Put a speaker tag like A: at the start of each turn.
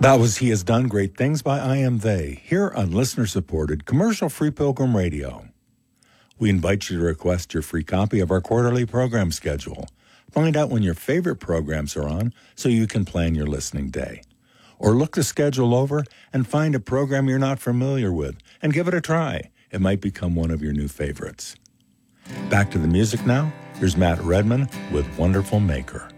A: That was He Has Done Great Things by I Am They, here on listener-supported, commercial-free Pilgrim Radio. We invite you to request your free copy of our quarterly program schedule. Find out when your favorite programs are on so you can plan your listening day. Or look the schedule over and find a program you're not familiar with and give it a try. It might become one of your new favorites. Back to the music now. Here's Matt Redman with Wonderful Maker.